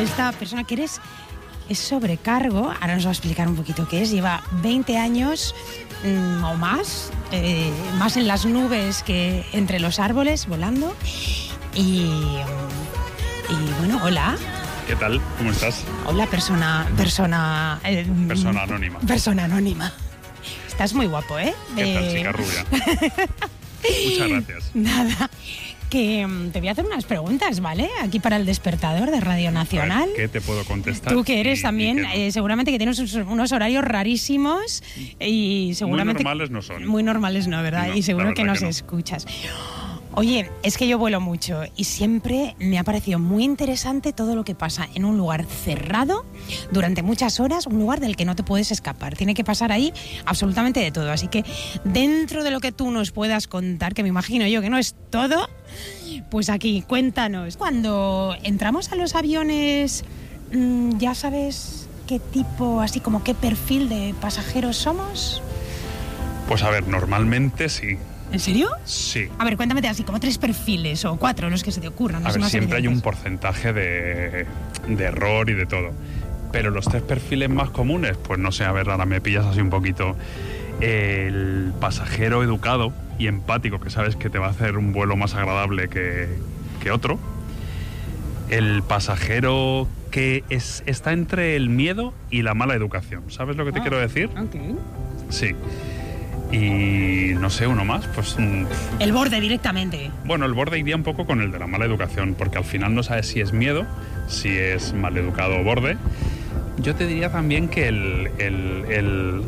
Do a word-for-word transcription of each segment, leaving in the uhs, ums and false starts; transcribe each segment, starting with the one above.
esta persona que eres es sobrecargo, ahora nos va a explicar un poquito qué es, lleva veinte años mmm, o más, eh, más en las nubes que entre los árboles, volando. Y, y bueno, hola. ¿Qué tal? ¿Cómo estás? Hola, persona... Persona, eh, persona anónima. Persona anónima. Estás muy guapo, ¿eh? ¿Qué De... tal, chica rubia? Muchas gracias. Nada, que um, te voy a hacer unas preguntas, ¿vale? Aquí para el despertador de Radio Nacional. ¿Qué te puedo contestar? Tú que eres y, también, y que no. eh, seguramente que tienes unos horarios rarísimos y seguramente... Muy normales no son. Muy normales no, ¿verdad? No, y seguro que nos que no. escuchas. Oye, es que yo vuelo mucho y siempre me ha parecido muy interesante todo lo que pasa en un lugar cerrado durante muchas horas, un lugar del que no te puedes escapar. Tiene que pasar ahí absolutamente de todo. Así que dentro de lo que tú nos puedas contar, que me imagino yo que no es todo, pues aquí, cuéntanos. Cuando entramos a los aviones, ¿ya sabes qué tipo, así como qué perfil de pasajeros somos? Pues a ver, normalmente sí. ¿En serio? Sí. A ver, cuéntame así, como tres perfiles o cuatro, los que se te ocurran. A ver, más siempre hay evidentes. un porcentaje de, de error y de todo. Pero los tres perfiles más comunes, pues no sé, a ver, ahora me pillas así un poquito. El pasajero educado y empático, que sabes que te va a hacer un vuelo más agradable que, que otro. El pasajero que es, está entre el miedo y la mala educación. ¿Sabes lo que te Ah, quiero decir? Ok. Sí. Y no sé, uno más, pues... El borde directamente. Bueno, el borde iría un poco con el de la mala educación, porque al final no sabes si es miedo, si es mal educado o borde. Yo te diría también que el, el, el,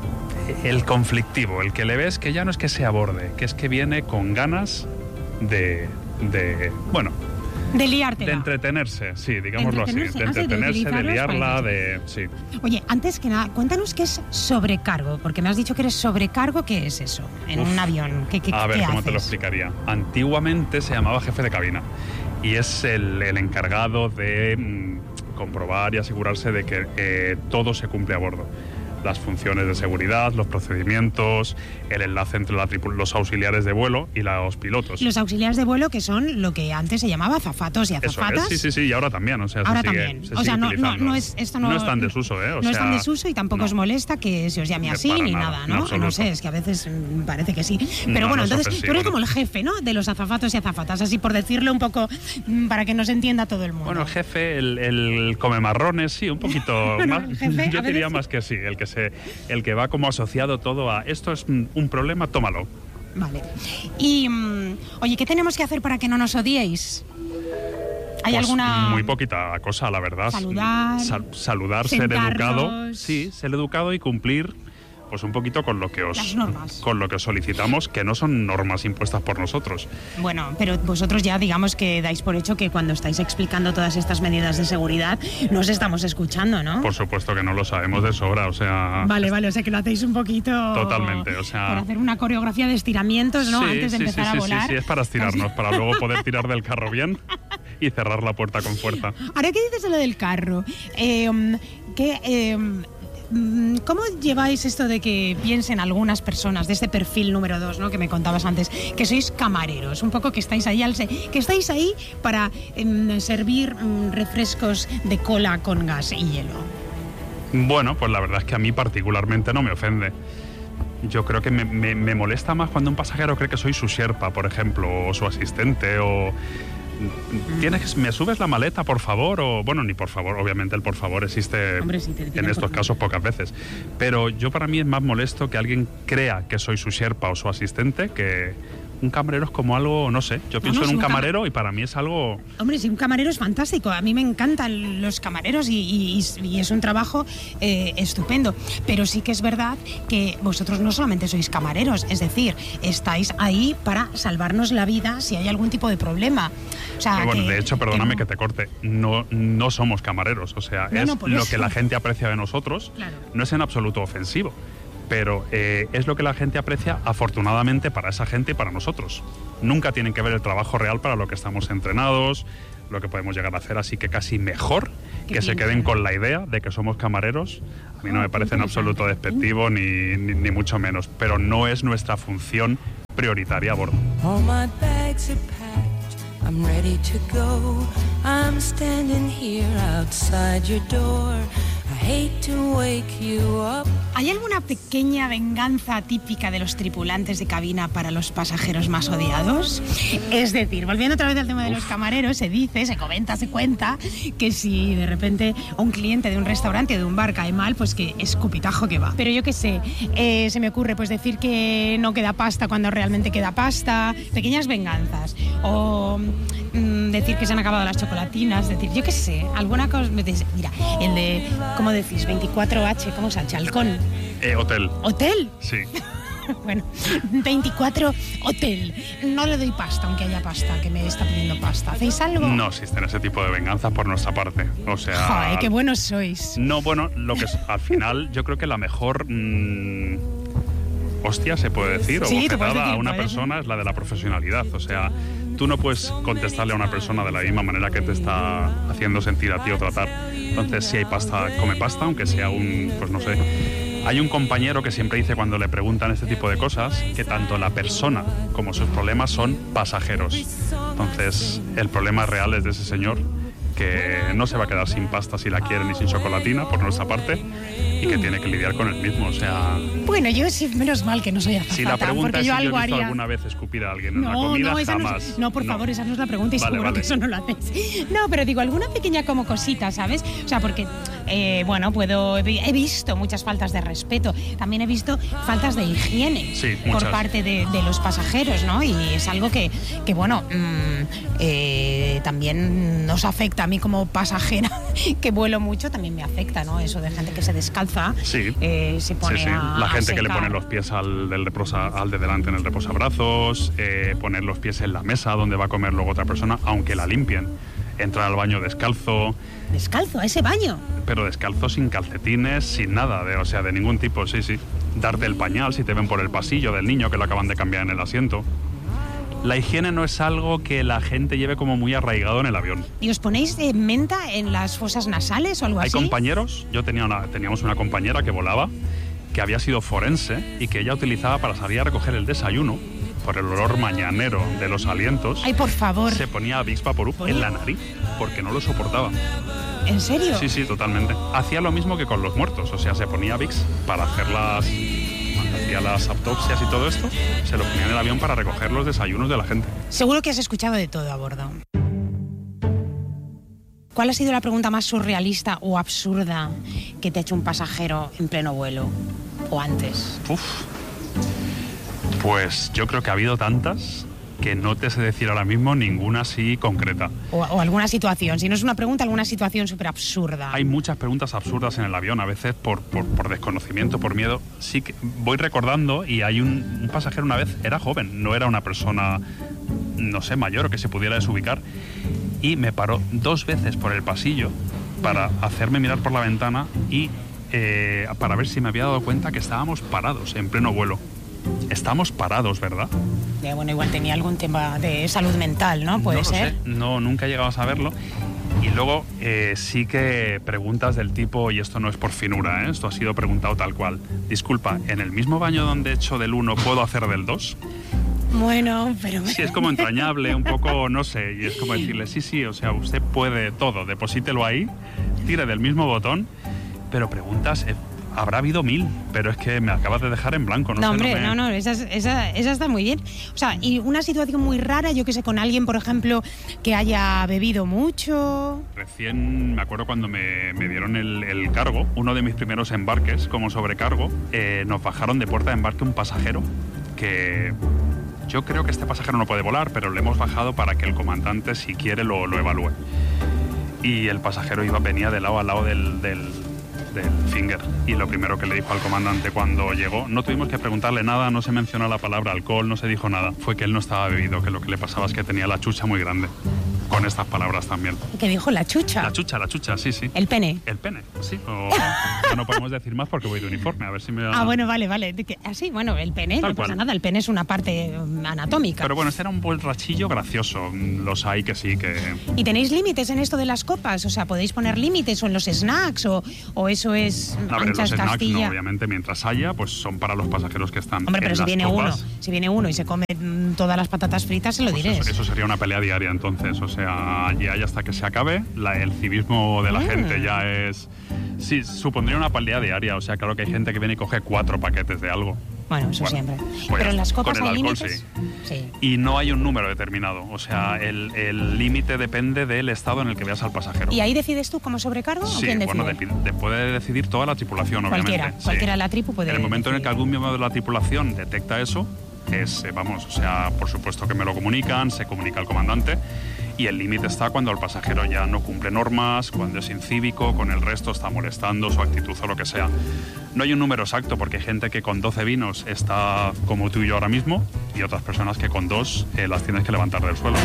el conflictivo, el que le ves que ya no es que sea borde, que es que viene con ganas de... de bueno... De liártela. De entretenerse, sí, digámoslo así. De entretenerse, entretenerse, ah, sí, de de liarla, utilizarlos para de... Sí. Oye, antes que nada, cuéntanos qué es sobrecargo, porque me has dicho que eres sobrecargo. ¿Qué es eso en Uf. un avión? ¿Qué, qué, A ver, qué ¿cómo haces? te lo explicaría? Antiguamente se llamaba jefe de cabina y es el, el encargado de mmm, comprobar y asegurarse de que eh, todo se cumple a bordo. Las funciones de seguridad, los procedimientos, el enlace entre la tripu- los auxiliares de vuelo y los pilotos. Los auxiliares de vuelo, que son lo que antes se llamaba azafatos y Eso azafatas. es, sí, sí, sí, y ahora también, o sea, Ahora se sigue, también. se O sigue sea, no, no, utilizando. no es esto no, no está en desuso, ¿eh? O no sea, está en desuso y tampoco no. os molesta que se os llame De así para ni nada, nada, en ¿no? absoluto. No sé, es que a veces mm, parece que sí. Pero No, bueno, no es entonces, ofensivo, tú eres no. como el jefe, ¿no? De los azafatos y azafatas, así por decirlo un poco mm, para que nos entienda todo el mundo. Bueno, el jefe, el, el come marrones, sí, un poquito Bueno, más. el jefe, Yo a diría veces- más que sí, el que se, el que va como asociado todo a esto es un, un problema, tómalo. Vale. Y, mm, oye, ¿qué tenemos que hacer para que no nos odiéis? ¿Hay Pues alguna...? muy poquita cosa, la verdad. Saludar, Sal- saludar, ser sentarnos. educado. Sí, ser educado y cumplir pues un poquito con lo que os Las normas. con lo que os solicitamos, que no son normas impuestas por nosotros. Bueno, pero vosotros ya digamos que dais por hecho que cuando estáis explicando todas estas medidas de seguridad nos estamos escuchando, ¿no? Por supuesto que no lo sabemos de sobra, o sea... Vale, vale, o sea que lo hacéis un poquito... Totalmente, o sea... Para hacer una coreografía de estiramientos, ¿no? Sí, Antes de sí, empezar sí, a sí, volar. Sí, sí, es para estirarnos, para luego poder tirar del carro bien y cerrar la puerta con fuerza. Ahora que dices de lo del carro, eh, ¿qué, eh, ¿cómo lleváis esto de que piensen algunas personas de este perfil número dos, ¿no? Que me contabas antes, que sois camareros, un poco que estáis ahí al se- que estáis ahí para eh, servir mm, refrescos de cola con gas y hielo? Bueno, pues la verdad es que a mí particularmente no me ofende. Yo creo que me, me, me molesta más cuando un pasajero cree que soy su sherpa, por ejemplo, o su asistente, o... ¿Tienes, ¿Me subes la maleta, por favor? O, bueno, ni por favor, obviamente el por favor existe Hombre, sí, te piden en por estos favor. casos pocas veces. Pero yo para mí es más molesto que alguien crea que soy su sherpa o su asistente, que un camarero es como algo, no sé, yo pienso no, en si un un cama- camarero y para mí es algo... Hombre, sí, un camarero es fantástico. A mí me encantan los camareros y, y- y es un trabajo eh, estupendo. Pero sí que es verdad que vosotros no solamente sois camareros, es decir, estáis ahí para salvarnos la vida si hay algún tipo de problema. O sea, Pero bueno, que- de hecho, perdóname que que, no- te corte, no, no somos camareros, o sea, No, es no, por lo eso. que la gente aprecia de nosotros, Claro. no es en absoluto ofensivo, pero eh, es lo que la gente aprecia afortunadamente para esa gente y para nosotros. Nunca tienen que ver el trabajo real para lo que estamos entrenados, lo que podemos llegar a hacer, así que casi mejor Qué que se bien, queden claro. con la idea de que somos camareros. A mí no Ah, me qué parece en absoluto interesante. despectivo ni, ni, ni mucho menos, pero no es nuestra función prioritaria a bordo. All my bags are packed, I'm ready to go. I'm standing here. here outside your door. I hate to wake you up. ¿Hay alguna pequeña venganza típica de los tripulantes de cabina para los pasajeros más odiados? Es decir, volviendo otra vez al tema de los camareros, se dice, se comenta, se cuenta que si de repente un cliente de un restaurante o de un bar cae mal, pues que escupitajo que va. Pero yo qué sé, eh, se me ocurre pues decir que no queda pasta cuando realmente queda pasta, pequeñas venganzas. O mmm, decir que se han acabado las chocolatinas, decir, yo qué sé, alguna cosa. Mira, el de, ¿cómo decís? veinticuatro hache, ¿cómo se llama? Halcón. Eh, hotel. ¿Hotel? Sí. Bueno, veinticuatro hotel. No le doy pasta, aunque haya pasta, que me está pidiendo pasta. ¿Hacéis algo? No existen ese tipo de venganzas por nuestra parte. O sea... Joder, qué buenos sois. No, bueno, lo que es, al final yo creo que la mejor... Mmm, hostia, se puede decir, o sí, bofetada decir, a una puedes. persona es la de la profesionalidad. O sea, tú no puedes contestarle a una persona de la misma manera que te está haciendo sentir a ti o tratar. Entonces, si hay pasta, come pasta, aunque sea un... pues no sé... Hay un compañero que siempre dice cuando le preguntan este tipo de cosas que tanto la persona como sus problemas son pasajeros. Entonces, el problema real es de ese señor que no se va a quedar sin pasta si la quiere ni sin chocolatina por nuestra parte y que tiene que lidiar con el mismo, o sea... Bueno, yo sí, menos mal que no soy azafata, Si la pregunta porque es si yo yo he algo visto haría... alguna vez escupir a alguien en No, una comida, no, esa jamás. No, es... no, por favor, esa no es la pregunta y vale, seguro vale. que eso no lo hacéis. No, pero digo, alguna pequeña como cosita, ¿sabes? O sea, porque, eh, bueno, puedo... He visto muchas faltas de respeto, también he visto faltas de higiene Sí, por muchas. parte de, de los pasajeros, ¿no? Y es algo que, que bueno, mmm, eh, también nos afecta a mí como pasajera, que vuelo mucho, también me afecta, ¿no? Eso de gente que se descalza, Sí. eh, se pone Sí, sí. a La a gente que le secar. pone los pies al, del reposa, al de delante en el reposabrazos, eh, poner los pies en la mesa donde va a comer luego otra persona, aunque la limpien. Entrar al baño descalzo, Descalzo, a ese baño. pero descalzo sin calcetines, sin nada, de, o sea, de ningún tipo, sí, sí. Darte el pañal si te ven por el pasillo del niño que lo acaban de cambiar en el asiento. La higiene no es algo que la gente lleve como muy arraigado en el avión. ¿Y os ponéis de menta en las fosas nasales o algo Hay así? compañeros, yo tenía una, teníamos una compañera que volaba, que había sido forense y que ella utilizaba para salir a recoger el desayuno, por el olor mañanero de los alientos, Ay, por favor. se ponía Vicks Vaporub en la nariz porque no lo soportaba. ¿En serio? Sí, sí, totalmente. Hacía lo mismo que con los muertos, o sea, se ponía Vicks para hacer las... cuando hacía las autopsias y todo esto, se lo ponía en el avión para recoger los desayunos de la gente. Seguro que has escuchado de todo a bordo. ¿Cuál ha sido la pregunta más surrealista o absurda que te ha hecho un pasajero en pleno vuelo? ¿O antes? Uf. Pues yo creo que ha habido tantas que no te sé decir ahora mismo ninguna así concreta. O, o alguna situación. Si no es una pregunta, alguna situación súper absurda. Hay muchas preguntas absurdas en el avión, a veces por, por, por desconocimiento, por miedo. Sí que voy recordando y hay un, un pasajero una vez, era joven, no era una persona, no sé, mayor o que se pudiera desubicar, y me paró dos veces por el pasillo para hacerme mirar por la ventana y eh, para ver si me había dado cuenta que estábamos parados en pleno vuelo. Estamos parados, ¿verdad? Ya, bueno, igual tenía algún tema de salud mental, ¿no? Puede no lo ser. sé, no, nunca he llegado a saberlo. Y luego eh, sí que preguntas del tipo, y esto no es por finura, ¿eh? Esto ha sido preguntado tal cual. Disculpa, ¿en el mismo baño donde he hecho del uno puedo hacer del dos? Bueno, pero... Sí, es como entrañable, un poco, no sé, y es como decirle, sí, sí, o sea, usted puede todo, deposítelo ahí, tire del mismo botón, pero preguntas... Eh, habrá habido mil, pero es que me acabas de dejar en blanco. No, No, sé, hombre, no, me... no, no, esa, esa, esa está muy bien. O sea, y una situación muy rara, yo que sé, con alguien, por ejemplo, que haya bebido mucho... Recién me acuerdo cuando me, me dieron el, el cargo, uno de mis primeros embarques como sobrecargo, eh, nos bajaron de puerta de embarque un pasajero que... Yo creo que este pasajero no puede volar, pero le hemos bajado para que el comandante, si quiere, lo, lo evalúe. Y el pasajero iba, venía de lado a lado del... del del finger, y lo primero que le dijo al comandante cuando llegó, no tuvimos que preguntarle nada, no se mencionó la palabra alcohol, no se dijo nada, fue que él no estaba bebido, que lo que le pasaba es que tenía la chucha muy grande, con estas palabras también. ¿Qué dijo? La chucha. La chucha, la chucha, sí, sí. El pene. El pene, sí. O, ya no podemos decir más porque voy de uniforme, a ver si me... Ah, bueno, vale, vale. Así, bueno, el pene, Tal no pasa cual. nada, el pene es una parte anatómica. Pero bueno, este era un borrachillo gracioso, los hay que sí, que... ¿Y tenéis límites en esto de las copas? O sea, ¿podéis poner límites o en los snacks o, o eso es A ver, los anchas snacks Castilla? no, obviamente, mientras haya, pues son para los pasajeros que están Hombre, pero en si las viene copas. uno, si viene uno y se come mm, todas las patatas fritas, se lo Pues diré. eso, eso sería una pelea diaria entonces, o sea... sea, ya hay hasta que se acabe. La, el civismo de la Mm. gente ya es... Sí, supondría una pelea diaria, o sea, claro que hay gente que viene y coge cuatro paquetes de algo. Bueno, eso Bueno, siempre. pues, Pero en las copas con el hay alcohol, límites. Sí. Y no hay un número determinado, o sea, el el límite depende del estado en el que veas al pasajero. ¿Y ahí decides tú como sobrecargo o Sí, quién decide? bueno, de, de- puede decidir toda la tripulación, Cualquiera, obviamente. cualquiera sí. de la tripu puede En el momento en el que decidir. algún miembro de la tripulación detecta eso, es, eh, vamos, o sea, por supuesto que me lo comunican, se comunica al comandante, y el límite está cuando el pasajero ya no cumple normas, cuando es incívico, con el resto está molestando, su actitud o lo que sea. No hay un número exacto, porque hay gente que con doce vinos está como tú y yo ahora mismo, y otras personas que con dos eh, las tienes que levantar del suelo.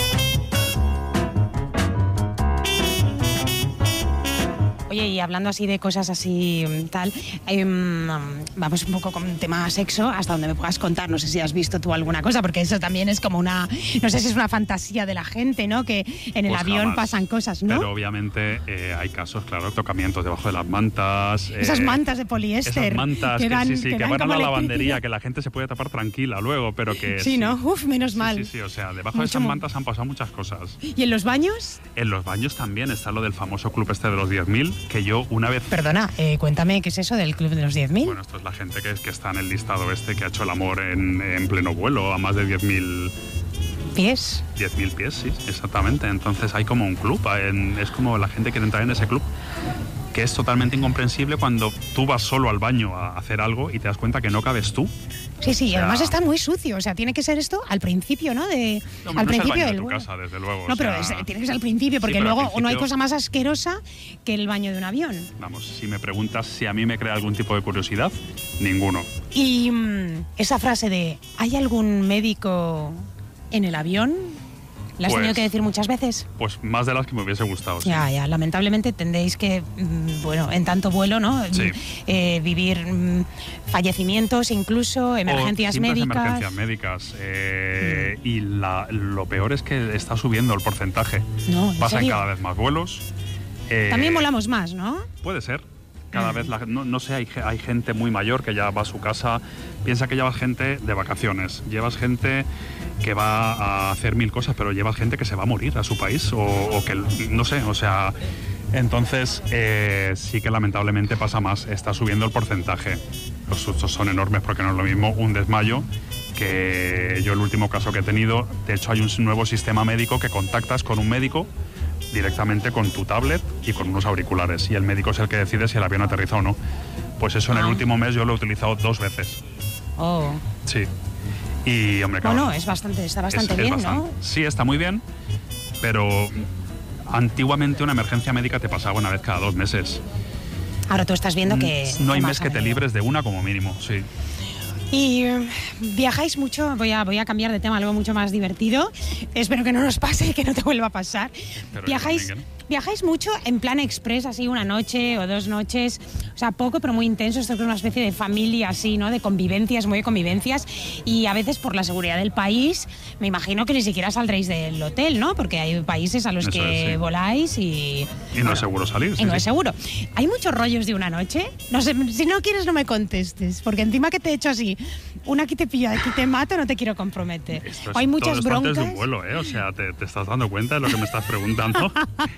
Oye, y hablando así de cosas así mm, tal, em, vamos un poco con un tema sexo, hasta donde me puedas contar. No sé si has visto tú alguna cosa, porque eso también es como una, no sé si es una fantasía de la gente, ¿no? Que en el Pues avión jamás. pasan cosas, ¿no? Pero obviamente eh, hay casos, claro, tocamientos debajo de las mantas. Esas eh, mantas de poliéster. Esas mantas que, que, dan, sí, sí, que que dan van a como la electricidad. lavandería, que la gente se puede tapar tranquila luego, pero que... Sí, ¿no? Uf, menos Sí, mal. Sí, sí, o sea, debajo de Mucho esas mo- mantas han pasado muchas cosas. ¿Y en los baños? En los baños también está lo del famoso club este de los diez mil, que yo una vez... Perdona, eh, cuéntame, ¿qué es eso del Club de los diez mil? Bueno, esto es la gente que, que está en el listado este, que ha hecho el amor en, en pleno vuelo, a más de diez mil ¿Pies? diez mil pies, sí, exactamente. Entonces hay como un club, en- es como la gente quiere entrar en ese club, que es totalmente incomprensible cuando tú vas solo al baño a hacer algo y te das cuenta que no cabes tú. Sí, sí, y O sea- además está muy sucio. O sea, tiene que ser esto al principio, ¿no? De, No, al no es el principio baño de del tu vuelo. casa, desde luego. No, o pero sea, es- tiene que ser al principio, porque sí, pero al luego no hay principio- cosa más asquerosa que el baño de un avión. Vamos, si me preguntas si a mí me crea algún tipo de curiosidad, ninguno. Y mm, esa frase de ¿hay algún médico en el avión? ¿La has Pues- tenido que decir muchas veces? Pues más de las que me hubiese gustado. sí. Ya, ya, lamentablemente tendréis que, mm, bueno, en tanto vuelo, ¿no? Sí. Eh, vivir mm, fallecimientos, incluso emergencias O simples médicas. emergencias médicas. eh, Y la- lo peor es que está subiendo el porcentaje. No, ¿en Pasan serio? cada vez más vuelos. eh, También volamos más, ¿no? Puede ser. Cada Mm. vez, la, no, no sé, hay, ge- hay gente muy mayor que ya va a su casa. Piensa que llevas gente de vacaciones, llevas gente que va a hacer mil cosas, pero llevas gente que se va a morir a su país o, o que, no sé, o sea... Entonces, eh, sí que lamentablemente pasa más, está subiendo el porcentaje. Los sustos son enormes porque no es lo mismo un desmayo que yo el último caso que he tenido. De hecho, hay un nuevo sistema médico que contactas con un médico directamente con tu tablet y con unos auriculares, y el médico es el que decide si el avión aterriza o no. Pues eso en el Ah. último mes yo lo he utilizado dos veces. Oh. Sí. Y, hombre, claro, Bueno, es bastante, está bastante es- es bien, bastante- ¿no? Sí, está muy bien, pero antiguamente una emergencia médica te pasaba una vez cada dos meses. Ahora tú estás viendo que... Mm, No hay más mes que te a menudo. libres de una como mínimo, sí. Y eh, viajáis mucho, voy a, voy a cambiar de tema, algo mucho más divertido. Espero que no nos pase y que no te vuelva a pasar. Pero yo Viajáis, también, ¿eh? viajáis mucho en plan express, así una noche o dos noches, o sea, poco pero muy intenso. Esto es una especie de familia así, ¿no? De convivencias, muy de convivencias. Y a veces por la seguridad del país, me imagino que ni siquiera saldréis del hotel, ¿no? Porque hay países a los Eso que es, sí. voláis y... Y no es seguro salir. Y sí, no sí. es seguro. ¿Hay muchos rollos de una noche? No sé, si no quieres no me contestes, porque encima que te he hecho así, una aquí te pillo, aquí te mato, no te quiero comprometer. Esto O hay es- muchas todo esto antes broncas. de un vuelo, ¿eh? O sea, ¿te, te estás dando cuenta de lo que me estás preguntando?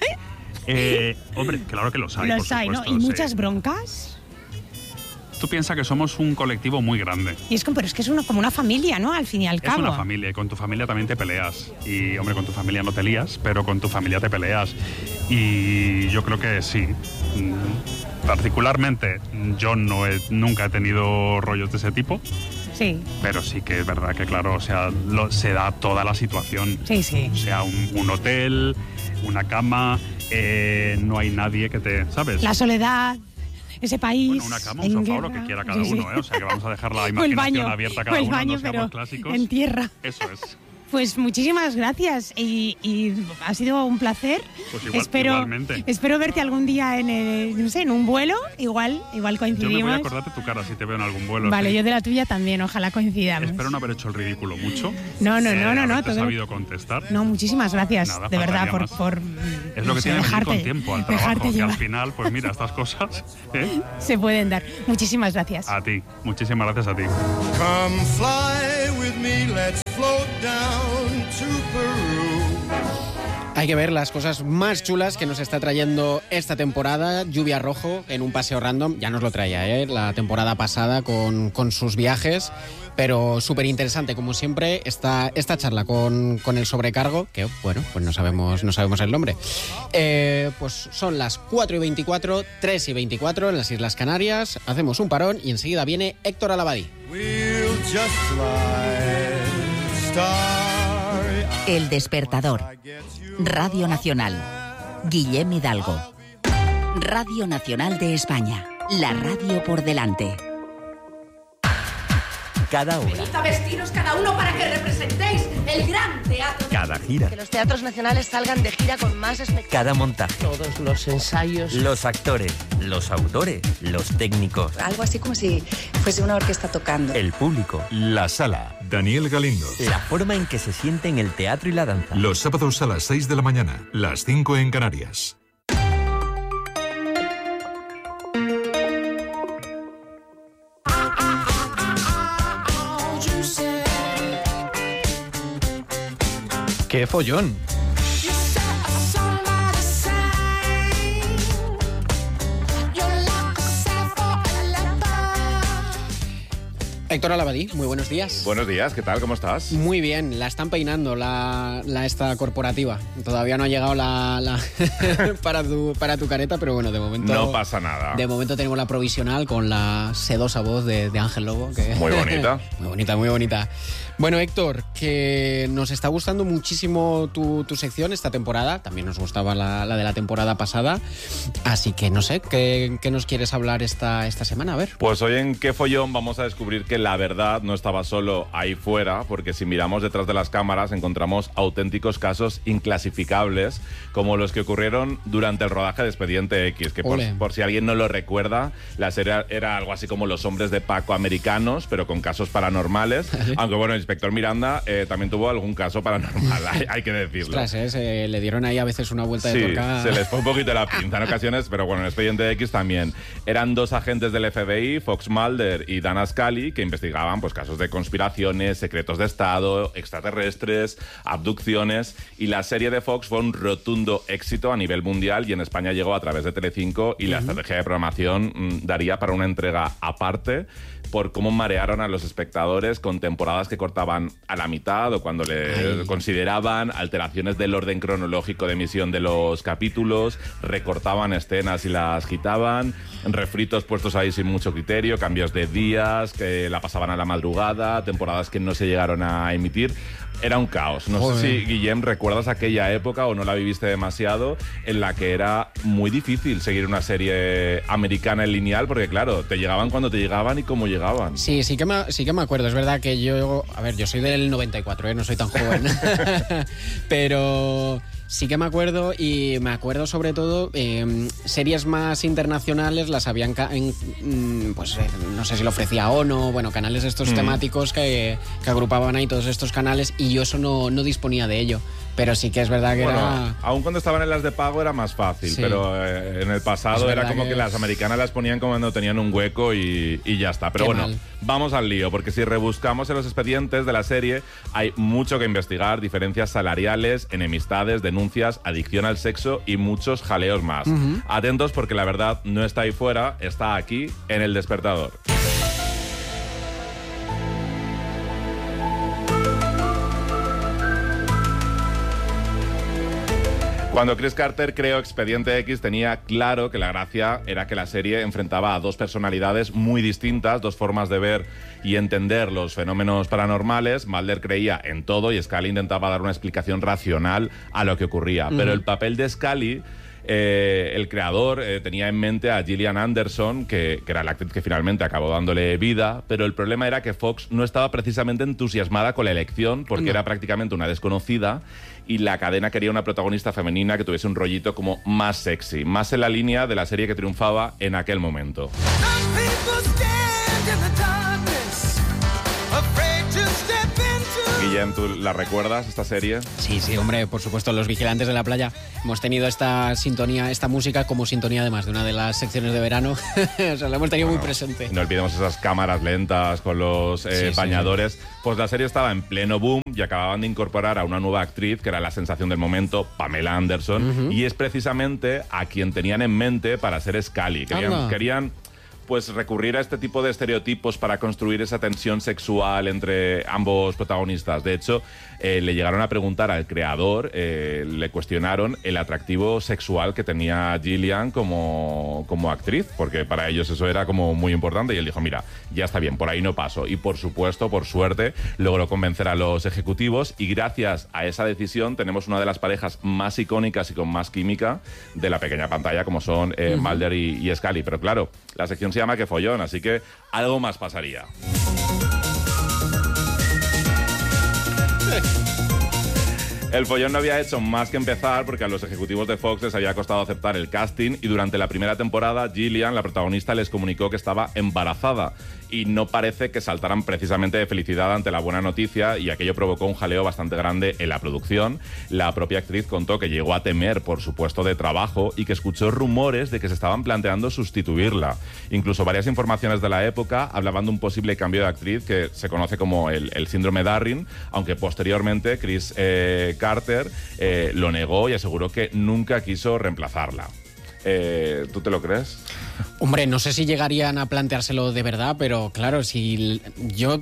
Eh, hombre, claro que los hay, Los por hay, ¿no? supuesto, Y sí. muchas broncas. Tú piensas que somos un colectivo muy grande. Y es como, pero es que es uno, como una familia, ¿no? Al fin y al Es cabo. una familia y con tu familia también te peleas. Y, hombre, con tu familia no te lías, pero con tu familia te peleas. Y yo creo que sí. Mm, Particularmente, yo no he, nunca he tenido rollos de ese tipo, Sí, pero sí que es verdad que, claro, o sea, lo- se da toda la situación. sí, sí. O sea, un, un hotel, una cama, eh, no hay nadie que te, ¿sabes? La soledad, ese país. Bueno, una cama, un en sofá o lo que guerra. quiera cada Sí, sí. uno, ¿eh? O sea, que vamos a dejar la O el imaginación baño, abierta a o cada el uno, baño, no seamos pero clásicos. en tierra. Eso es. Pues muchísimas gracias y, y ha sido un placer. Pues igual- espero, igualmente. espero verte algún día en, el- no sé, en un vuelo, igual, igual Yo coincidimos. me voy a acordar de tu cara si te veo en algún vuelo. Vale, sí. yo de la tuya también, ojalá coincidamos. Espero no haber hecho el ridículo mucho. No, no, Eh, no, no, no, haberte todo- sabido contestar. No, muchísimas gracias, Nada, de verdad, faltaría por, más. por Es lo no que sé, tiene venir dejarte- con tiempo al trabajo, dejarte que llevar. al final, pues mira, estas cosas ¿eh? Se pueden dar. Muchísimas gracias. A ti, muchísimas gracias a ti. Come fly with me, let's float down to Peru. Hay que ver las cosas más chulas que nos está trayendo esta temporada. Lluvia Rojo en un paseo random. Ya nos lo traía, ¿eh? La temporada pasada con, con sus viajes. Pero súper interesante, como siempre, esta, esta charla con, con el sobrecargo, que, bueno, pues no sabemos, no sabemos el nombre. Eh, pues son las cuatro y veinticuatro, tres y veinticuatro en las Islas Canarias. Hacemos un parón y enseguida viene Héctor Al-Abadí. We'll just fly, starry. El Despertador. Radio Nacional. Guillem Hidalgo. Radio Nacional de España. La radio por delante. Cada hora. Venid a vestiros cada uno para que representéis el gran teatro. Cada gira. Que los teatros nacionales salgan de gira con más espectáculos. Cada montaje. Todos los ensayos. Los actores, los autores, los técnicos. Algo así como si fuese una orquesta tocando. El público. La Sala. Daniel Galindo. La forma en que se sienten el teatro y la danza. Los sábados a las seis de la mañana, las cinco en Canarias. ¡Qué follón! Héctor Al-Abadí, muy buenos días. Buenos días, ¿qué tal? ¿Cómo estás? Muy bien, la están peinando la, la esta corporativa. Todavía no ha llegado la, la para, tu, para tu careta, pero bueno, de momento... No pasa nada. De momento tenemos la provisional con la sedosa voz de, de Ángel Lobo. Que... Muy bonita. Muy bonita, muy bonita. Bueno, Héctor, que nos está gustando muchísimo tu, tu sección esta temporada. También nos gustaba la, la de la temporada pasada. Así que no sé, ¿qué, qué nos quieres hablar esta, esta semana? A ver. Pues hoy en Qué Follón vamos a descubrir que la verdad no estaba solo ahí fuera, porque si miramos detrás de las cámaras encontramos auténticos casos inclasificables, como los que ocurrieron durante el rodaje de Expediente X, que por, por si alguien no lo recuerda, la serie era algo así como Los Hombres de Paco americanos, pero con casos paranormales. Aunque bueno, el inspector Miranda eh, también tuvo algún caso paranormal, hay, hay que decirlo. Ostras, eh, se le dieron ahí a veces una vuelta sí, de tuerca. Se les fue un poquito la pinza en ocasiones, pero bueno, en Expediente X también. Eran dos agentes del F B I, Fox Mulder y Dana Scully, que investigaban pues, casos de conspiraciones, secretos de Estado, extraterrestres, abducciones, y la serie de Fox fue un rotundo éxito a nivel mundial y en España llegó a través de Telecinco y uh-huh. la estrategia de programación mmm, daría para una entrega aparte por cómo marearon a los espectadores con temporadas que cortaban a la mitad o cuando le Ay. consideraban alteraciones del orden cronológico de emisión de los capítulos, recortaban escenas y las quitaban, refritos puestos ahí sin mucho criterio, cambios de días, que la pasaban a la madrugada, temporadas que no se llegaron a emitir. Era un caos. No Joder. sé si, Guillem, recuerdas aquella época o no la viviste demasiado, en la que era muy difícil seguir una serie americana en lineal, porque claro, te llegaban cuando te llegaban y cómo llegaban. Sí, sí que me, sí que me acuerdo. Es verdad que yo, a ver, yo soy del noventa y cuatro, ¿eh? No soy tan joven. Pero... sí que me acuerdo, y me acuerdo sobre todo eh, series más internacionales las habían ca- en, pues eh, no sé si lo ofrecía ONO, bueno, canales estos mm. temáticos que, que agrupaban ahí todos estos canales, y yo eso no, no disponía de ello. Pero sí que es verdad que bueno, era... aún cuando estaban en las de pago era más fácil, sí. pero eh, en el pasado era como que, que las americanas las ponían cuando tenían un hueco y, y ya está. Pero Qué bueno, mal. Vamos al lío, porque si rebuscamos en los expedientes de la serie hay mucho que investigar, diferencias salariales, enemistades, denuncias, adicción al sexo y muchos jaleos más. Uh-huh. Atentos, porque la verdad no está ahí fuera, está aquí en El Despertador. Cuando Chris Carter creó Expediente X tenía claro que la gracia era que la serie enfrentaba a dos personalidades muy distintas, dos formas de ver y entender los fenómenos paranormales. Mulder creía en todo y Scully intentaba dar una explicación racional a lo que ocurría. Mm. Pero el papel de Scully... Eh, el creador eh, tenía en mente a Gillian Anderson, que, que era la actriz que finalmente acabó dándole vida, pero el problema era que Fox no estaba precisamente entusiasmada con la elección, porque no. era prácticamente una desconocida, y la cadena quería una protagonista femenina que tuviese un rollito como más sexy, más en la línea de la serie que triunfaba en aquel momento. Guillem, ¿tú la recuerdas, esta serie? Sí, sí, hombre, por supuesto, Los Vigilantes de la Playa. Hemos tenido esta sintonía, esta música como sintonía además de una de las secciones de verano. O sea, la hemos tenido bueno, muy presente. No olvidemos esas cámaras lentas con los eh, sí, bañadores. Sí, sí. Pues la serie estaba en pleno boom y acababan de incorporar a una nueva actriz que era la sensación del momento, Pamela Anderson, uh-huh. y es precisamente a quien tenían en mente para ser Scully. Querían, querían pues recurrir a este tipo de estereotipos para construir esa tensión sexual entre ambos protagonistas. De hecho, eh, le llegaron a preguntar al creador, eh, le cuestionaron el atractivo sexual que tenía Gillian como, como actriz, porque para ellos eso era como muy importante, y él dijo, mira, ya está bien, por ahí no paso. Y por supuesto, por suerte, logró convencer a los ejecutivos, y gracias a esa decisión tenemos una de las parejas más icónicas y con más química de la pequeña pantalla, como son eh, uh-huh. Mulder y, y Scully. Pero claro, la sección se llama Que follón, así que algo más pasaría. El follón no había hecho más que empezar porque a los ejecutivos de Fox les había costado aceptar el casting, y durante la primera temporada Gillian, la protagonista, les comunicó que estaba embarazada, y no parece que saltaran precisamente de felicidad ante la buena noticia, y aquello provocó un jaleo bastante grande en la producción. La propia actriz contó que llegó a temer por su puesto de trabajo y que escuchó rumores de que se estaban planteando sustituirla. Incluso varias informaciones de la época hablaban de un posible cambio de actriz que se conoce como el, el síndrome Darrin, aunque posteriormente Chris eh, Carter eh, lo negó y aseguró que nunca quiso reemplazarla. Eh, ¿Tú te lo crees? Hombre, no sé si llegarían a planteárselo de verdad, pero claro, si yo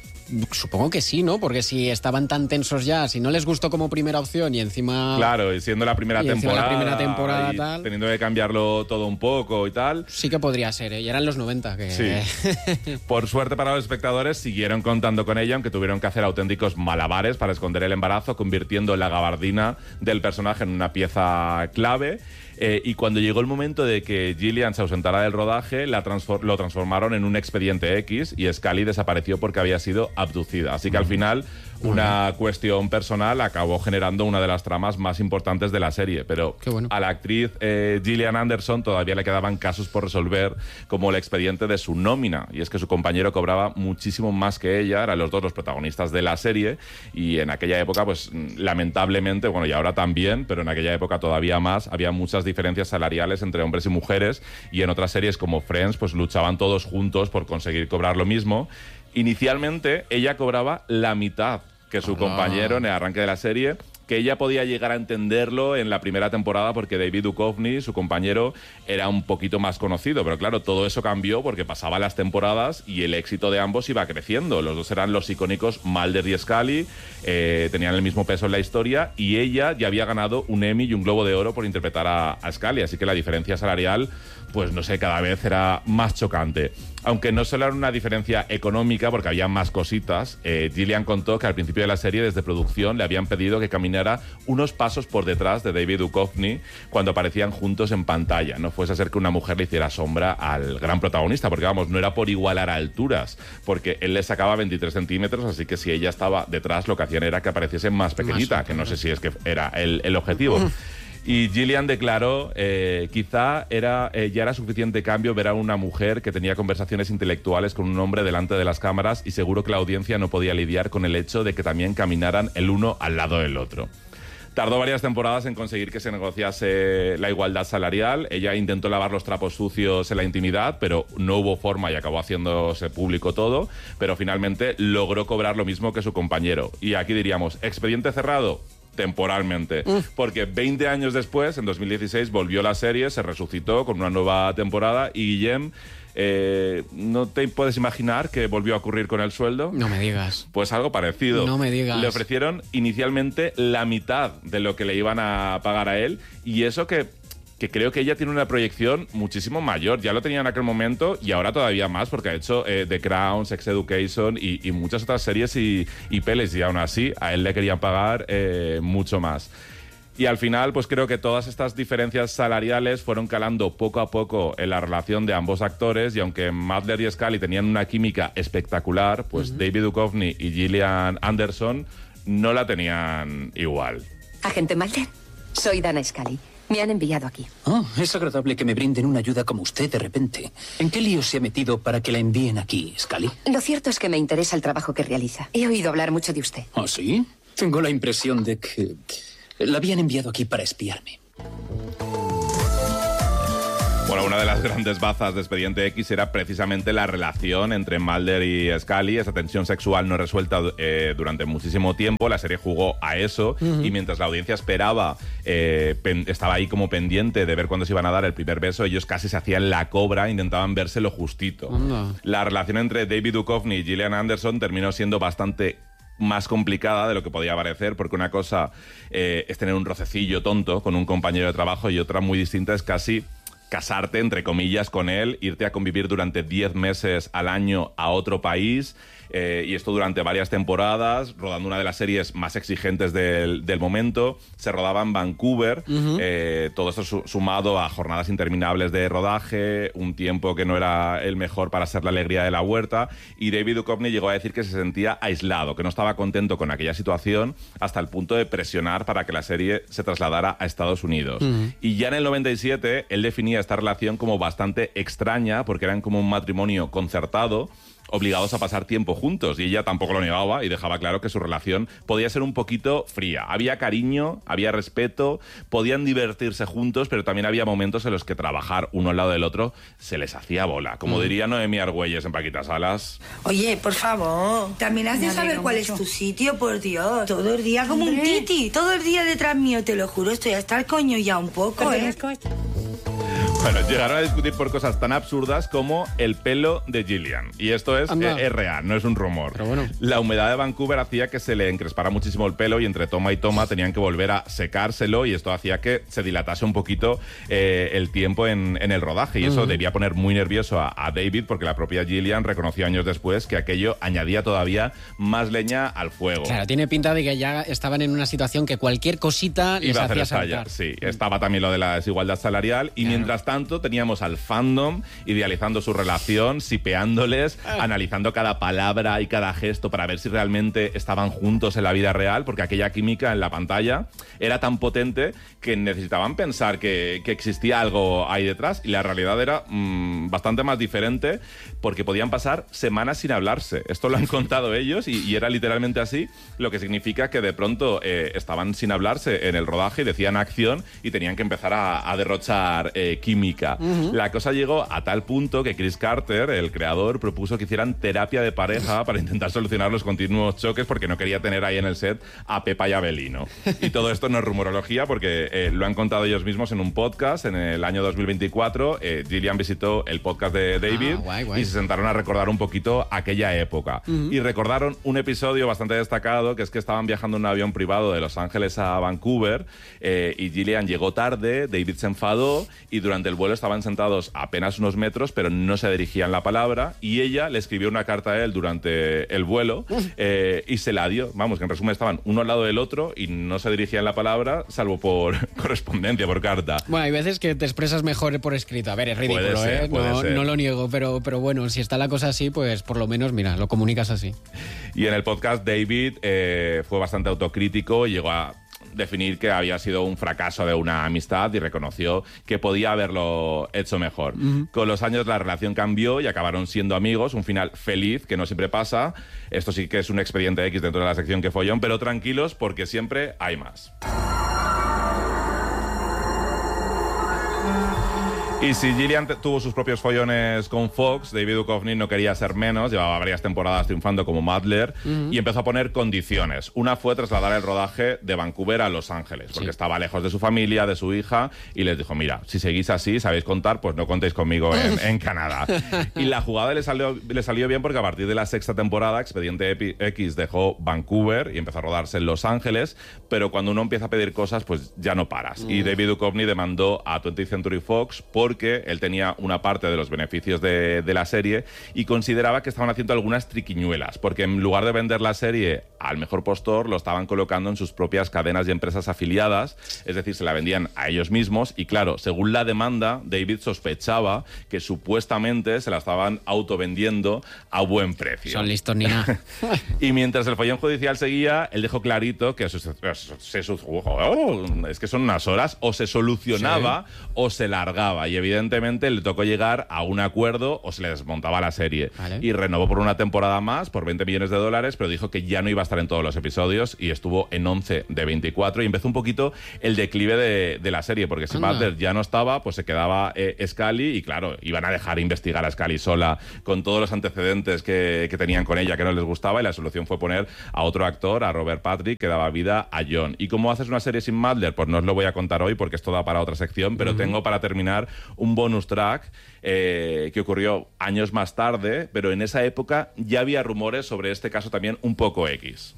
supongo que sí, ¿no? Porque si estaban tan tensos ya, si no les gustó como primera opción y encima... Claro, y siendo la primera temporada, la primera temporada y tal, teniendo que cambiarlo todo un poco y tal... Sí que podría ser, ¿eh? Y eran los noventa. Que... Sí. Por suerte para los espectadores, siguieron contando con ella, aunque tuvieron que hacer auténticos malabares para esconder el embarazo, convirtiendo la gabardina del personaje en una pieza clave. Eh, y cuando llegó el momento de que Gillian se ausentara del rodaje, la transfor- lo transformaron en un expediente X, y Scully desapareció porque había sido abducida. Así que al final, una cuestión personal acabó generando una de las tramas más importantes de la serie. Pero bueno, a la actriz eh, Gillian Anderson todavía le quedaban casos por resolver, como el expediente de su nómina. Y es que su compañero cobraba muchísimo más que ella, eran los dos los protagonistas de la serie, y en aquella época, pues lamentablemente, bueno, y ahora también, pero en aquella época todavía más, había muchas diferencias salariales entre hombres y mujeres, y en otras series como Friends pues luchaban todos juntos por conseguir cobrar lo mismo. Inicialmente ella cobraba la mitad que su ah. compañero en el arranque de la serie, que ella podía llegar a entenderlo en la primera temporada porque David Duchovny, su compañero, era un poquito más conocido. Pero claro, todo eso cambió porque pasaban las temporadas y el éxito de ambos iba creciendo. Los dos eran los icónicos Mulder y Scully, eh, tenían el mismo peso en la historia, y ella ya había ganado un Emmy y un Globo de Oro por interpretar a, a Scully. Así que la diferencia salarial, pues no sé, cada vez era más chocante. Aunque no solo era una diferencia económica, porque había más cositas, eh, Gillian contó que al principio de la serie, desde producción, le habían pedido que caminara unos pasos por detrás de David Duchovny cuando aparecían juntos en pantalla. No fuese a ser que una mujer le hiciera sombra al gran protagonista, porque vamos, no era por igualar a alturas, porque él le sacaba veintitrés centímetros, así que si ella estaba detrás, lo que hacían era que apareciese más pequeñita, más que no sé si es que era el, el objetivo. Y Gillian declaró, eh, quizá era, eh, ya era suficiente cambio ver a una mujer que tenía conversaciones intelectuales con un hombre delante de las cámaras, y seguro que la audiencia no podía lidiar con el hecho de que también caminaran el uno al lado del otro. Tardó varias temporadas en conseguir que se negociase la igualdad salarial. Ella intentó lavar los trapos sucios en la intimidad, pero no hubo forma y acabó haciéndose público todo. Pero finalmente logró cobrar lo mismo que su compañero. Y aquí diríamos, ¿expediente cerrado? Temporalmente, mm. porque veinte años después, en dos mil dieciséis, volvió la serie, se resucitó con una nueva temporada, y Guillem, eh, ¿no te puedes imaginar qué volvió a ocurrir con el sueldo? No me digas. Pues algo parecido. No me digas. Le ofrecieron inicialmente la mitad de lo que le iban a pagar a él, y eso que... que creo que ella tiene una proyección muchísimo mayor. Ya lo tenía en aquel momento y ahora todavía más, porque ha hecho eh, The Crown, Sex Education y, y muchas otras series y, y pelis, y aún así a él le querían pagar eh, mucho más. Y al final, pues creo que todas estas diferencias salariales fueron calando poco a poco en la relación de ambos actores, y aunque Mulder y Scully tenían una química espectacular, pues uh-huh. David Duchovny y Gillian Anderson no la tenían igual. Agente Mulder, soy Dana Scully. Me han enviado aquí. Oh, es agradable que me brinden una ayuda como usted de repente. ¿En qué lío se ha metido para que la envíen aquí, Scully? Lo cierto es que me interesa el trabajo que realiza. He oído hablar mucho de usted. ¿Ah, sí? Tengo la impresión de que la habían enviado aquí para espiarme. Bueno, una de las grandes bazas de Expediente X era precisamente la relación entre Mulder y Scully, esa tensión sexual no resuelta eh, durante muchísimo tiempo. La serie jugó a eso uh-huh. y mientras la audiencia esperaba, eh, pen, estaba ahí como pendiente de ver cuándo se iban a dar el primer beso, ellos casi se hacían la cobra, intentaban verse lo justito. Uh-huh. La relación entre David Duchovny y Gillian Anderson terminó siendo bastante más complicada de lo que podía parecer, porque una cosa eh, es tener un rocecillo tonto con un compañero de trabajo y otra muy distinta es casi casarte, entre comillas, con él, irte a convivir durante diez meses al año a otro país, eh, y esto durante varias temporadas, rodando una de las series más exigentes del, del momento. Se rodaba en Vancouver, uh-huh. eh, todo esto su, sumado a jornadas interminables de rodaje, un tiempo que no era el mejor para ser la alegría de la huerta, y David Duchovny llegó a decir que se sentía aislado, que no estaba contento con aquella situación, hasta el punto de presionar para que la serie se trasladara a Estados Unidos. Uh-huh. Y ya en el noventa y siete, él definía esta relación como bastante extraña, porque eran como un matrimonio concertado, obligados a pasar tiempo juntos, y ella tampoco lo negaba y dejaba claro que su relación podía ser un poquito fría. Había cariño, había respeto, podían divertirse juntos, pero también había momentos en los que trabajar uno al lado del otro se les hacía bola. Como mm. diría Noemí Argüelles en Paquita Salas. Oye, por favor, también has de saber cuál mucho. es tu sitio, por Dios. Todo el día como Hombre. un titi, todo el día detrás mío, te lo juro, estoy hasta el coño ya un poco, ¿eh? Bueno, llegaron a discutir por cosas tan absurdas como el pelo de Gillian. Y esto es, eh, es real, no es un rumor. Pero bueno. La humedad de Vancouver hacía que se le encrespara muchísimo el pelo y entre toma y toma tenían que volver a secárselo, y esto hacía que se dilatase un poquito eh, el tiempo en, en el rodaje. Y eso uh-huh. debía poner muy nervioso a, a David, porque la propia Gillian reconoció años después que aquello añadía todavía más leña al fuego. Claro, tiene pinta de que ya estaban en una situación que cualquier cosita les Iba a hacía hacer saltar. Sí, estaba también lo de la desigualdad salarial y claro. mientras tanto teníamos al fandom idealizando su relación, sipeándoles, ah. analizando cada palabra y cada gesto para ver si realmente estaban juntos en la vida real, porque aquella química en la pantalla era tan potente que necesitaban pensar que, que existía algo ahí detrás, y la realidad era mmm, bastante más diferente, porque podían pasar semanas sin hablarse. Esto lo han contado ellos y, y era literalmente así, lo que significa que de pronto eh, estaban sin hablarse en el rodaje y decían acción y tenían que empezar a, a derrochar eh, química. Uh-huh. La cosa llegó a tal punto que Chris Carter, el creador, propuso que hicieran terapia de pareja para intentar solucionar los continuos choques, porque no quería tener ahí en el set a Pepa y Abelino. Y todo esto no es rumorología, porque eh, lo han contado ellos mismos en un podcast en el año dos mil veinticuatro. Eh, Gillian visitó el podcast de David ah, guay, guay. y se sentaron a recordar un poquito aquella época. Uh-huh. Y recordaron un episodio bastante destacado, que es que estaban viajando en un avión privado de Los Ángeles a Vancouver eh, y Gillian llegó tarde, David se enfadó y durante el vuelo estaban sentados a apenas unos metros, pero no se dirigían la palabra, y ella le escribió una carta a él durante el vuelo eh, y se la dio. Vamos, que en resumen estaban uno al lado del otro y no se dirigían la palabra, salvo por correspondencia, por carta. Bueno, hay veces que te expresas mejor por escrito. A ver, es ridículo, puede ser, ¿eh? Puede no, ser. no lo niego, pero, pero bueno, si está la cosa así, pues por lo menos, mira, lo comunicas así. Y en el podcast David eh, fue bastante autocrítico y llegó a definir que había sido un fracaso de una amistad y reconoció que podía haberlo hecho mejor. Uh-huh. Con los años la relación cambió y acabaron siendo amigos, un final feliz que no siempre pasa. Esto sí que es un expediente X dentro de la sección Que Follón, pero tranquilos porque siempre hay más. Y si Gillian tuvo sus propios follones con Fox, David Duchovny no quería ser menos, llevaba varias temporadas triunfando como Mulder uh-huh. y empezó a poner condiciones. Una fue trasladar el rodaje de Vancouver a Los Ángeles, porque sí. estaba lejos de su familia, de su hija, y les dijo, mira, si seguís así, sabéis contar, pues no contéis conmigo en, en Canadá. Y la jugada le salió, le salió bien porque a partir de la sexta temporada, Expediente X dejó Vancouver y empezó a rodarse en Los Ángeles, pero cuando uno empieza a pedir cosas, pues ya no paras. Uh-huh. Y David Duchovny demandó a twentieth Century Fox por porque él tenía una parte de los beneficios de, de la serie y consideraba que estaban haciendo algunas triquiñuelas, porque en lugar de vender la serie al mejor postor, lo estaban colocando en sus propias cadenas y empresas afiliadas, es decir, se la vendían a ellos mismos y claro, según la demanda, David sospechaba que supuestamente se la estaban autovendiendo a buen precio. Son listos ni nada. Y mientras el follón judicial seguía, él dejó clarito que se, se, se, oh, es que son unas horas, o se solucionaba sí. o se largaba, y evidentemente le tocó llegar a un acuerdo o se le desmontaba la serie. Vale. Y renovó por una temporada más, por veinte millones de dólares, pero dijo que ya no iba a estar en todos los episodios y estuvo en once de veinticuatro y empezó un poquito el declive de, de la serie, porque si Mulder ya no estaba, pues se quedaba eh, Scully y claro, iban a dejar investigar a Scully sola con todos los antecedentes que, que tenían con ella que no les gustaba, y la solución fue poner a otro actor, a Robert Patrick, que daba vida a John. ¿Y cómo haces una serie sin Mulder? Pues no os lo voy a contar hoy porque esto da para otra sección, pero uh-huh. tengo para terminar un bonus track eh, que ocurrió años más tarde, pero en esa época ya había rumores sobre este caso también un poco X.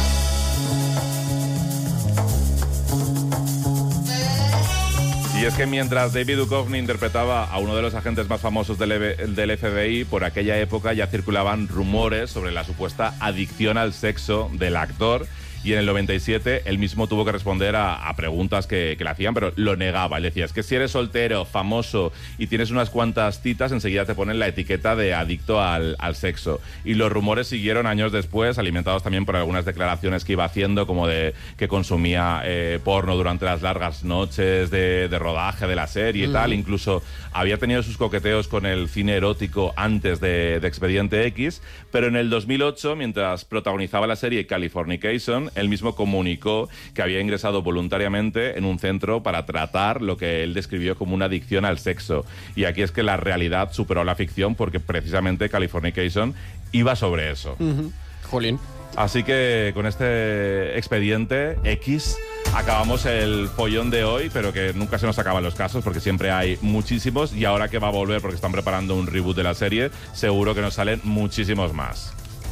Y es que mientras David Duchovny interpretaba a uno de los agentes más famosos del, del F B I, por aquella época ya circulaban rumores sobre la supuesta adicción al sexo del actor. Y en el noventa y siete él mismo tuvo que responder a, a preguntas que, que le hacían, pero lo negaba. Él decía, es que si eres soltero, famoso y tienes unas cuantas citas, enseguida te ponen la etiqueta de adicto al, al sexo. Y los rumores siguieron años después, alimentados también por algunas declaraciones que iba haciendo, como de que consumía eh, porno durante las largas noches de, de rodaje de la serie y mm. tal. Incluso había tenido sus coqueteos con el cine erótico antes de, de Expediente X, pero en el dos mil ocho, mientras protagonizaba la serie Californication, él mismo comunicó que había ingresado voluntariamente en un centro para tratar lo que él describió como una adicción al sexo. Y aquí es que la realidad superó la ficción, porque precisamente Californication iba sobre eso. Uh-huh. Jolín. Así que con este Expediente X acabamos el follón de hoy, pero que nunca se nos acaban los casos porque siempre hay muchísimos, y ahora que va a volver porque están preparando un reboot de la serie, seguro que nos salen muchísimos más.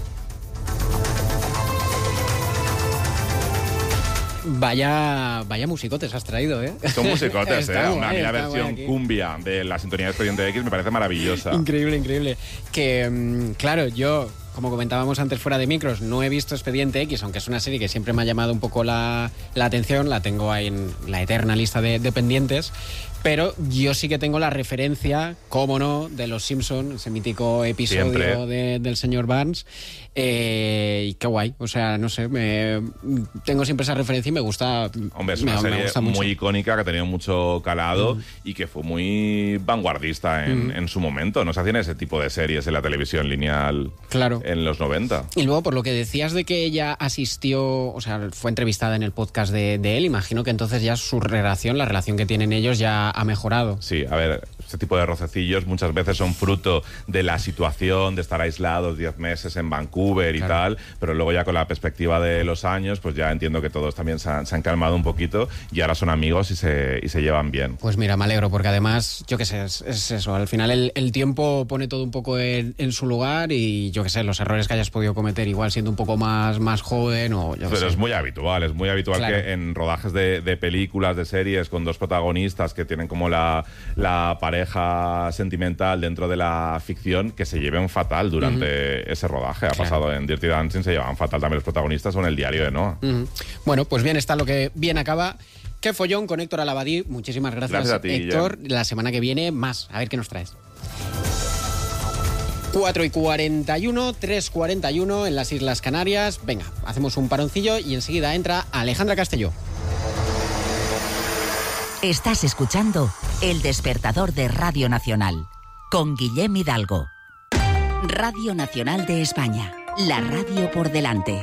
Vaya, vaya musicotes has traído, ¿eh? Son musicotes, ¿eh? Guay, a mí la versión cumbia de la sintonía de Expediente X me parece maravillosa. Increíble, increíble. Que, claro, yo, como comentábamos antes fuera de micros, no he visto Expediente X, aunque es una serie que siempre me ha llamado un poco la, la atención, la tengo ahí en la eterna lista de, de pendientes, pero yo sí que tengo la referencia, cómo no, de Los Simpson, ese mítico episodio de, del señor Barnes, eh, y qué guay, o sea, no sé, me, tengo siempre esa referencia y me gusta. Hombre, es una me, serie me muy icónica, que ha tenido mucho calado mm. y que fue muy vanguardista en, mm. en su momento. No se hacían ese tipo de series en la televisión lineal claro. en los noventa. Y luego, por lo que decías de que ella asistió, o sea, fue entrevistada en el podcast de, de él, imagino que entonces ya su relación, la relación que tienen ellos ya ha mejorado. Sí, a ver, este tipo de rocecillos muchas veces son fruto de la situación, de estar aislados diez meses en Vancouver y claro. tal, pero luego ya con la perspectiva de los años, pues ya entiendo que todos también se han, se han calmado un poquito y ahora son amigos y se, y se llevan bien. Pues mira, me alegro, porque además, yo qué sé, es, es eso, al final el, el tiempo pone todo un poco en, en su lugar, y yo qué sé, los errores que hayas podido cometer igual siendo un poco más, más joven o yo qué sé. Pero es muy habitual, es muy habitual claro. que en rodajes de, de películas, de series, con dos protagonistas que tienen como la, la pareja sentimental dentro de la ficción, que se lleven fatal durante uh-huh. ese rodaje. Ha claro. pasado en Dirty Dancing, se llevan fatal también los protagonistas, o en El diario de Noah. Uh-huh. Bueno, pues bien está lo que bien acaba. Qué follón con Héctor Alabadí. Muchísimas gracias, gracias a ti, Héctor. Guillem. La semana que viene más. A ver qué nos traes. cuatro y cuarenta y uno, tres cuarenta y uno en las Islas Canarias. Venga, hacemos un paroncillo y enseguida entra Alejandra Castelló. Estás escuchando El Despertador de Radio Nacional con Guillem Hidalgo. Radio Nacional de España, la radio por delante.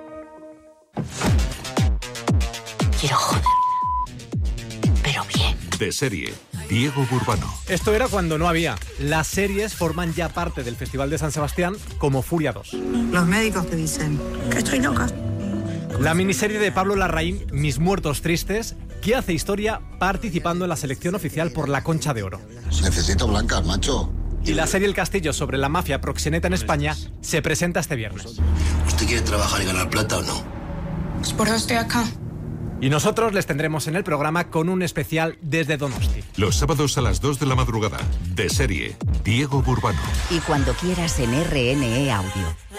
Quiero joder, pero bien. De serie, Diego Burbano. Esto era cuando no había. Las series forman ya parte del Festival de San Sebastián, como Furia dos. Los médicos te dicen que estoy loca. La miniserie de Pablo Larraín, Mis muertos tristes, que hace historia participando en la selección oficial por la Concha de Oro. Necesito blancas, macho. Y la serie El Castillo, sobre la mafia proxeneta en España, se presenta este viernes. ¿Usted quiere trabajar y ganar plata o no? Pues por eso estoy acá. Y nosotros les tendremos en el programa con un especial desde Donosti. Los sábados a las dos de la madrugada. De serie, Diego Burbano. Y cuando quieras en R N E Audio.